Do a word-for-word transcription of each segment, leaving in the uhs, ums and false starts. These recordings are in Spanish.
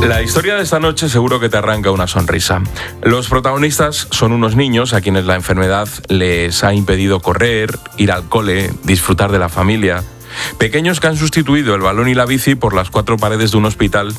La historia de esta noche seguro que te arranca una sonrisa. Los protagonistas son unos niños a quienes la enfermedad les ha impedido correr, ir al cole, disfrutar de la familia. Pequeños que han sustituido el balón y la bici por las cuatro paredes de un hospital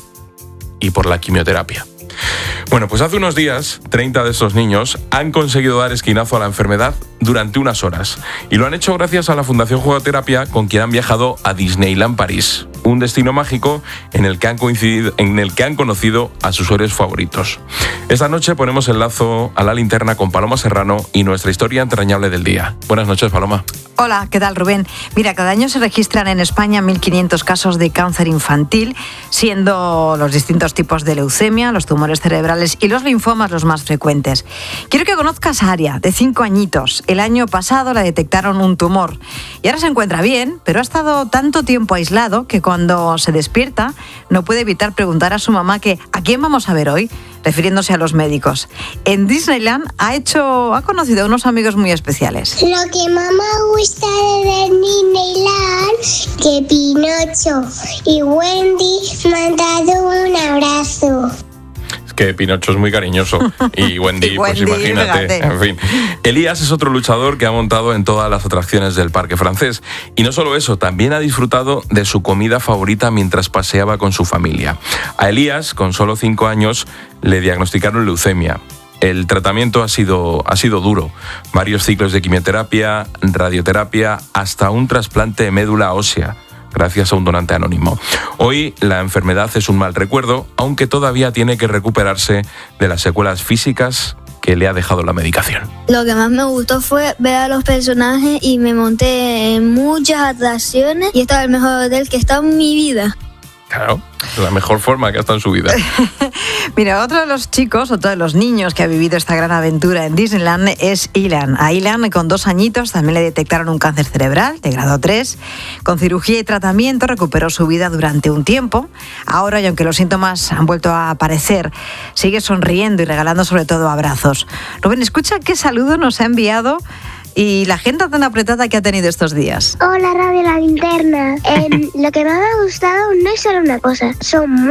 y por la quimioterapia. Bueno, pues hace unos días, treinta de estos niños han conseguido dar esquinazo a la enfermedad durante unas horas. Y lo han hecho gracias a la Fundación Jugoterapia, con quien han viajado a Disneyland París, un destino mágico en el que han coincidido, en el que han conocido a sus héroes favoritos. Esta noche ponemos el lazo a la linterna con Paloma Serrano y nuestra historia entrañable del día. Buenas noches, Paloma. Hola, ¿qué tal, Rubén? Mira, cada año se registran en España mil quinientos casos de cáncer infantil, siendo los distintos tipos de leucemia, los tumores cerebrales y los linfomas los más frecuentes. Quiero que conozcas a Aria, de cinco añitos. El año pasado le detectaron un tumor y ahora se encuentra bien, pero ha estado tanto tiempo aislado que cuando se despierta no puede evitar preguntar a su mamá que ¿a quién vamos a ver hoy?, refiriéndose a los médicos. En Disneyland ha hecho, ha conocido a unos amigos muy especiales. Lo que más me gusta de Disneyland, que Pinocho y Wendy me han dado un abrazo. Que Pinocho es muy cariñoso y Wendy, y pues Wendy, imagínate, fíjate. En fin. Elías es otro luchador que ha montado en todas las atracciones del parque francés. Y no solo eso, también ha disfrutado de su comida favorita mientras paseaba con su familia. A Elías, con solo cinco años, le diagnosticaron leucemia. El tratamiento ha sido, ha sido duro. Varios ciclos de quimioterapia, radioterapia, hasta un trasplante de médula ósea, gracias a un donante anónimo. Hoy la enfermedad es un mal recuerdo, aunque todavía tiene que recuperarse de las secuelas físicas que le ha dejado la medicación. Lo que más me gustó fue ver a los personajes y me monté en muchas atracciones y este es el mejor hotel que he estado en mi vida. Claro, la mejor forma que ha estado en su vida. Mira, otro de los chicos, otro de los niños que ha vivido esta gran aventura en Disneyland es Ilan. A Ilan, con dos añitos, también le detectaron un cáncer cerebral de grado tres. Con cirugía y tratamiento recuperó su vida durante un tiempo. Ahora, y aunque los síntomas han vuelto a aparecer, sigue sonriendo y regalando sobre todo abrazos. Rubén, escucha qué saludo nos ha enviado y la agenda tan apretada que ha tenido estos días. Hola, Radio La Linterna. Eh, lo que más me ha gustado no es solo una cosa, son